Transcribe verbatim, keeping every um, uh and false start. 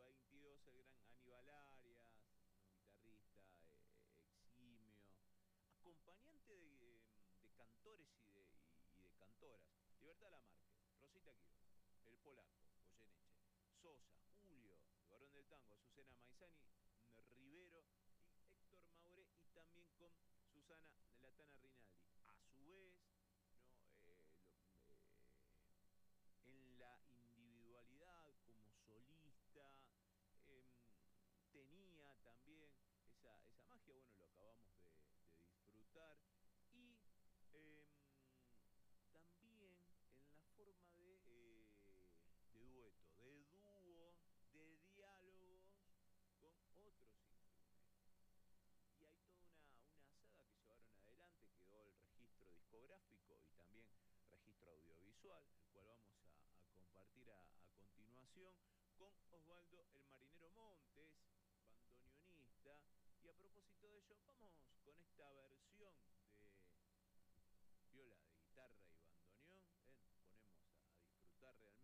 veintidós el gran Aníbal Arias, un guitarrista eh, eximio, acompañante de, de cantores y de, y, y de cantoras. Libertad Lamarque, Rosita Quiroga, El Polaco, Goyeneche, Sosa, Julio, el Barón del Tango, Azucena Maizani, Rivero y Héctor Mauré, y también con Susana Latana Rinaldi. A su vez, ¿no? Eh, lo, eh, en la individualidad como solista, eh, tenía también esa, esa magia, bueno, lo acabamos de, de disfrutar, y eh, también en la forma de, eh, de dueto, de dúos, de diálogos con otros instrumentos. Y hay toda una, una saga que llevaron adelante, quedó el registro discográfico y también registro audiovisual, el cual vamos a, a compartir a, a continuación con Osvaldo el Marinero Montes, bandoneonista. Y a propósito de ello, vamos con esta versión de viola, de guitarra y bandoneón. ¿eh? Nos ponemos a, a disfrutar realmente.